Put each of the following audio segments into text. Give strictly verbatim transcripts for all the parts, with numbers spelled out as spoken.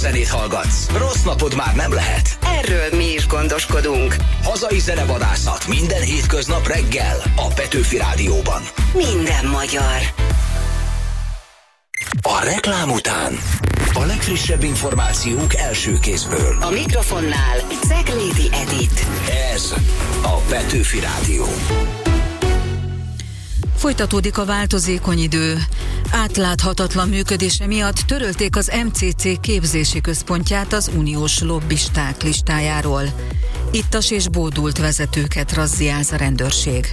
zenét hallgatsz? Rossz napod már nem lehet. Erről mi is gondoskodunk. Hazai zenevadászat minden hétköznap reggel a Petőfi Rádióban. Minden magyar. A reklám után a legfrissebb információk első kézből. A mikrofonnál Ceglédi Edit. Ez a Petőfi Rádió. Folytatódik a változékony idő. Átláthatatlan működése miatt törölték az em cé cé képzési központját az uniós lobbisták listájáról. Ittas és bódult vezetőket razziáz a rendőrség.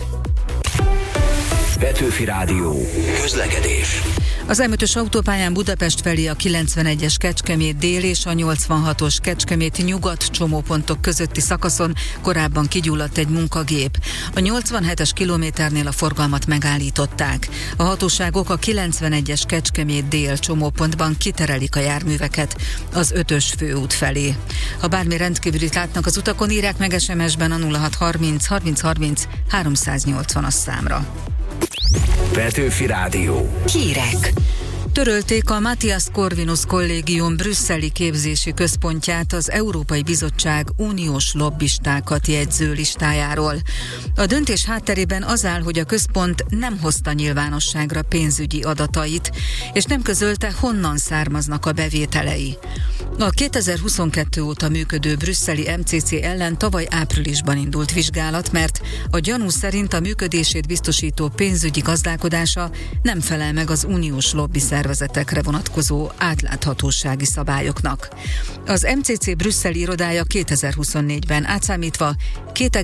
Petőfi Rádió. Közlekedés. Az em ötös autópályán Budapest felé a kilencvenegyes Kecskemét dél és a nyolcvanhatos Kecskemét nyugat csomópontok közötti szakaszon korábban kigyulladt egy munkagép. A nyolcvanhetes kilométernél a forgalmat megállították. A hatóságok a kilencvenegyes Kecskemét dél csomópontban kiterelik a járműveket az ötös főút felé. Ha bármi rendkívülit látnak az utakon, írják meg es em es-ben a nulla hat harminc harminc harminc háromszáznyolcvanas számra. Petőfi Rádió. Hírek. Törölték a Matthias Corvinus Kollégium brüsszeli képzési központját az Európai Bizottság uniós lobbistákat jegyző listájáról. A döntés hátterében az áll, hogy a központ nem hozta nyilvánosságra pénzügyi adatait, és nem közölte, honnan származnak a bevételei. A kétezer-huszonkettő óta működő brüsszeli em cé cé ellen tavaly áprilisban indult vizsgálat, mert a gyanú szerint a működését biztosító pénzügyi gazdálkodása nem felel meg az uniós lobby szervezetekre vonatkozó átláthatósági szabályoknak. Az em cé cé brüsszeli irodája kétezer-huszonnégyben átszámítva két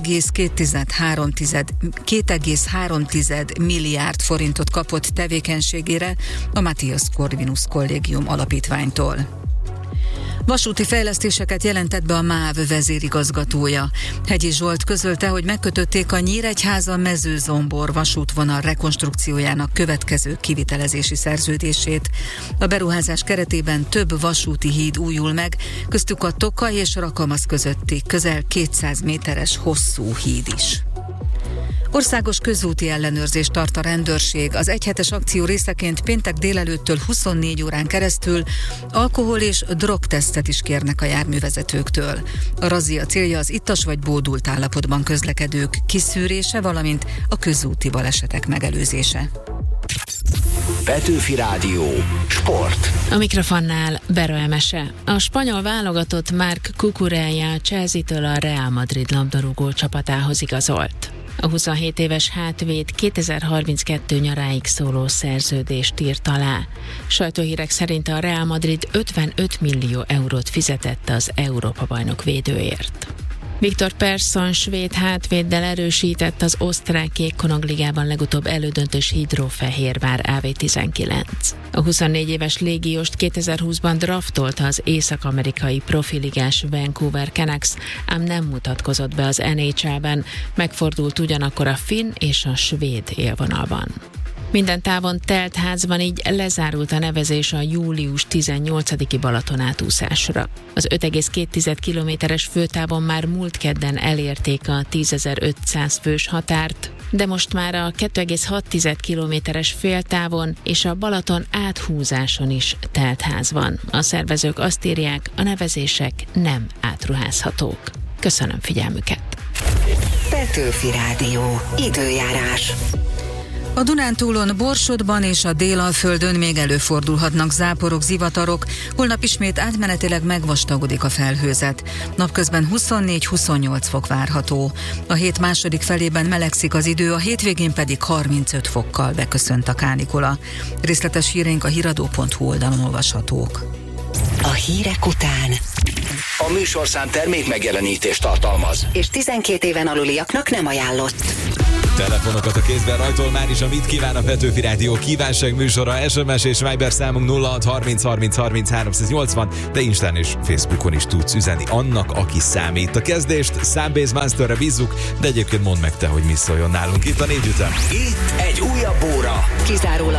egész három milliárd forintot kapott tevékenységére a Matthias Corvinus Kollégium alapítványtól. Vasúti fejlesztéseket jelentett be a MÁV vezérigazgatója. Hegyi Zsolt közölte, hogy megkötötték a Nyíregyháza-Mezőzombor vasútvonal rekonstrukciójának következő kivitelezési szerződését. A beruházás keretében több vasúti híd újul meg, köztük a Tokaj és Rakamasz közötti közel kétszáz méteres hosszú híd is. Országos közúti ellenőrzést tart a rendőrség. Az egyhetes akció részeként péntek délelőttől huszonnégy órán keresztül alkohol- és drogtesztet is kérnek a járművezetőktől. A razzia célja az ittas vagy bódult állapotban közlekedők kiszűrése, valamint a közúti balesetek megelőzése. Petőfi Rádió. Sport. A mikrofonnál Bero Emese. A spanyol válogatott Marc Cucurella Chelsea-től a Real Madrid labdarúgó csapatához igazolt. A huszonhét éves hátvéd kétezer-harminckettő nyaráig szóló szerződést írt alá. Sajtóhírek szerint a Real Madrid ötvenöt millió eurót fizetett az Európa-bajnok védőért. Viktor Persson svéd hátvéddel erősített az osztrák Jégkorongligában legutóbb elődöntős Hydro-Fehérvár á vé tizenkilenc. A huszonnégy éves légióst kétezer-húszban draftolta az észak-amerikai profiligás Vancouver Canucks, ám nem mutatkozott be az en há el-ben, megfordult ugyanakkor a finn és a svéd élvonalban. Minden távon telt házban, így lezárult a nevezés a július tizennyolcadiki Balaton átúszásra. Az öt egész két kilométeres főtávon már múlt kedden elérték a tízezer-ötszáz fős határt, de most már a két egész hat kilométeres féltávon és a Balaton áthúzáson is telt ház van. A szervezők azt írják, a nevezések nem átruházhatók. Köszönöm figyelmüket! Petőfi Rádió. Időjárás. A Dunántúlon, Borsodban és a Délalföldön még előfordulhatnak záporok, zivatarok, holnap ismét átmenetileg megvastagodik a felhőzet. Napközben huszonnégy-huszonnyolc fok várható. A hét második felében melegszik az idő, a hétvégén pedig harmincöt fokkal beköszönt a kánikula. Részletes híreink a híradó pont hu oldalon olvashatók. A hírek után A műsorszám termék megjelenítést tartalmaz, és tizenkét éven aluliaknak nem ajánlott. Telefonokat a kézben rajtól már is a Mit kíván a Petőfi Rádió kívánság műsora, es em es és Viber számunk nulla hat harminc harminc harminc háromszáznyolcvan, de Instán és Facebookon is tudsz üzenni annak, aki számít. A kezdést Sunbase Monsterre bízzuk, de egyébként mondd meg te, hogy mi szóljon nálunk itt a négy ütem. itt egy újabb óra. Kizárólag